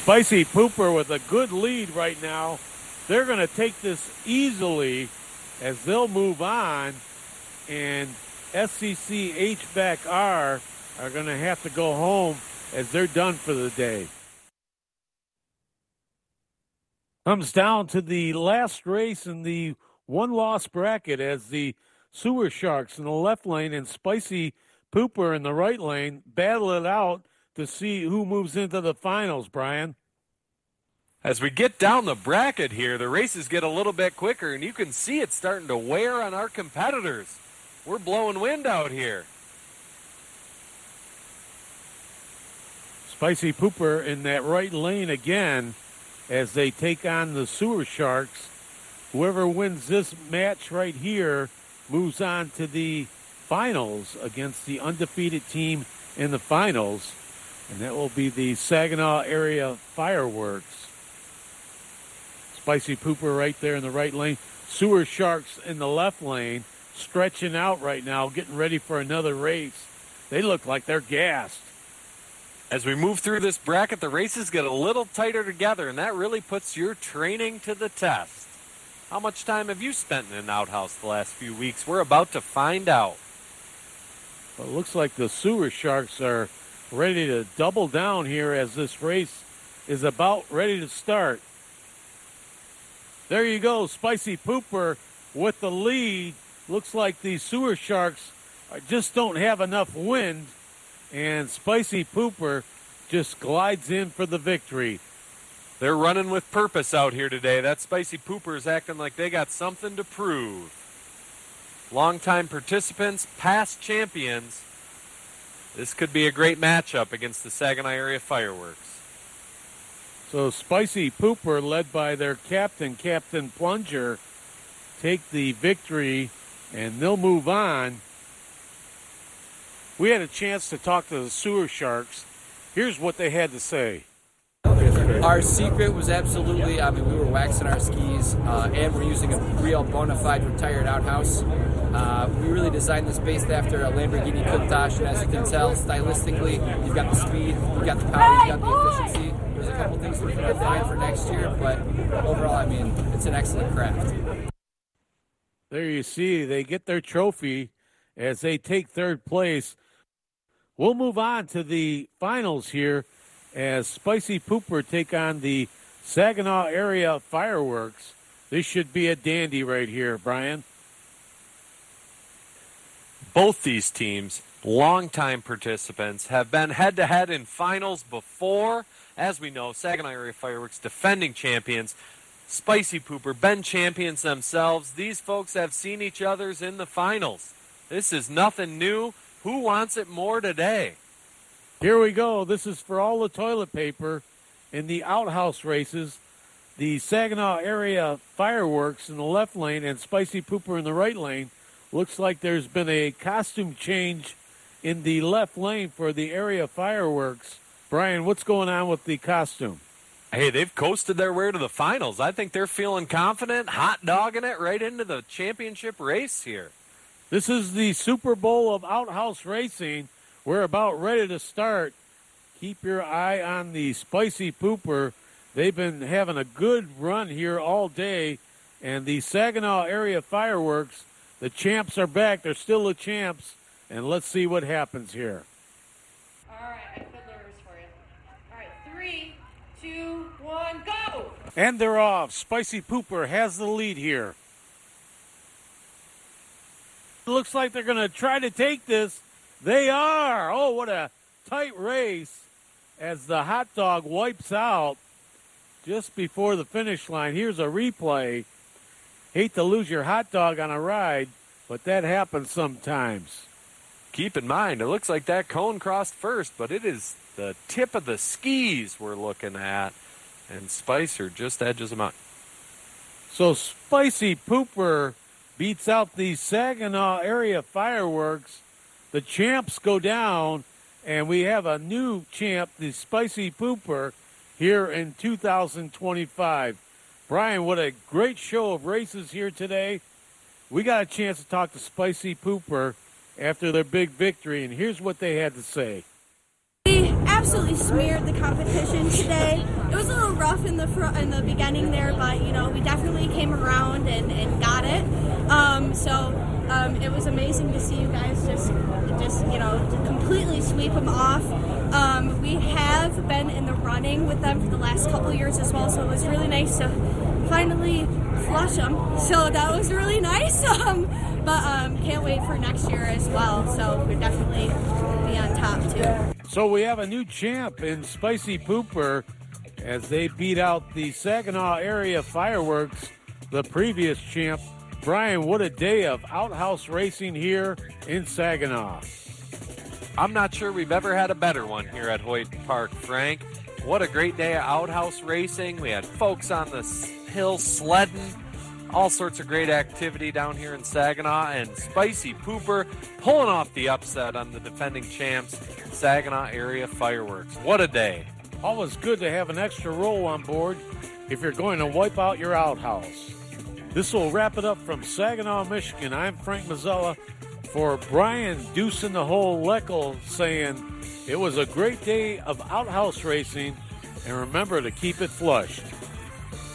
Spicy Pooper with a good lead right now. They're going to take this easily as they'll move on, and SCC HVAC-R are going to have to go home as they're done for the day. Comes down to the last race in the one-loss bracket as the Sewer Sharks in the left lane and Spicy Pooper in the right lane battle it out to see who moves into the finals, Brian. As we get down the bracket here, the races get a little bit quicker, and you can see it starting to wear on our competitors. We're blowing wind out here. Spicy Pooper in that right lane again as they take on the Sewer Sharks. Whoever wins this match right here moves on to the finals against the undefeated team in the finals, and that will be the Saginaw Area Fireworks. Spicy Pooper right there in the right lane. Sewer Sharks in the left lane, stretching out right now, getting ready for another race. They look like they're gassed. As we move through this bracket, the races get a little tighter together, and that really puts your training to the test. How much time have you spent in an outhouse the last few weeks? We're about to find out. Well, it looks like the Sewer Sharks are ready to double down here as this race is about ready to start. There you go, Spicy Pooper with the lead. Looks like the Sewer Sharks just don't have enough wind, and Spicy Pooper just glides in for the victory. They're running with purpose out here today. That Spicy Pooper is acting like they got something to prove. Longtime participants, past champions. This could be a great matchup against the Saginaw Area Fireworks. So Spicy Pooper, led by their captain, Captain Plunger, take the victory, and they'll move on. We had a chance to talk to the Sewer Sharks. Here's what they had to say. Our secret was absolutely, we were waxing our skis, and we're using a real bona fide retired outhouse. We really designed this based after a Lamborghini Countach, and as you can tell, stylistically, you've got the speed, you've got the power, you've got the efficiency. There's a couple things we can refine for next year, but overall, it's an excellent craft. There you see, they get their trophy as they take third place. We'll move on to the finals here as Spicy Pooper take on the Saginaw Area Fireworks. This should be a dandy right here, Brian. Both these teams, longtime participants, have been head-to-head in finals before. As we know, Saginaw Area Fireworks defending champions. Spicy Pooper been champions themselves. These folks have seen each other's in the finals. This is nothing new. Who wants it more today? Here we go. This is for all the toilet paper in the outhouse races. The Saginaw Area Fireworks in the left lane and Spicy Pooper in the right lane. Looks like there's been a costume change in the left lane for the Area Fireworks. Brian, what's going on with the costume? Hey, they've coasted their way to the finals. I think they're feeling confident, hot dogging it right into the championship race here. This is the Super Bowl of outhouse racing. We're about ready to start. Keep your eye on the Spicy Pooper. They've been having a good run here all day. And the Saginaw Area Fireworks, the champs are back. They're still the champs. And let's see what happens here. All right, I feel nervous for you. All right, 3, 2, 1, go! And they're off. Spicy Pooper has the lead here. It looks like they're going to try to take this. They are. Oh, what a tight race as the hot dog wipes out just before the finish line. Here's a replay. Hate to lose your hot dog on a ride, but that happens sometimes. Keep in mind, it looks like that cone crossed first, but it is the tip of the skis we're looking at, and Spicer just edges them out. So Spicy Pooper beats out the Saginaw Area Fireworks. The champs go down, and we have a new champ, the Spicy Pooper, here in 2025. Brian, what a great show of races here today. We got a chance to talk to Spicy Pooper after their big victory, and here's what they had to say. We absolutely smeared the competition today. it was a little rough in the beginning there, but we definitely came around and got it. It was amazing to see you guys just completely sweep them off. We have been in the running with them for the last couple of years as well, so it was really nice to finally flush them. So that was really nice. But can't wait for next year as well. So we're definitely be on top too. So we have a new champ in Spicy Pooper as they beat out the Saginaw Area Fireworks, the previous champ. Brian, what a day of outhouse racing here in Saginaw. I'm not sure we've ever had a better one here at Hoyt Park, Frank. What a great day of outhouse racing. We had folks on the hill sledding, all sorts of great activity down here in Saginaw, and Spicy Pooper pulling off the upset on the defending champs, Saginaw Area Fireworks. What a day. Always good to have an extra roll on board if you're going to wipe out your outhouse. This will wrap it up from Saginaw, Michigan. I'm Frank Mazzella for Brian Deuce in the Hole Leckel saying it was a great day of outhouse racing, and remember to keep it flushed.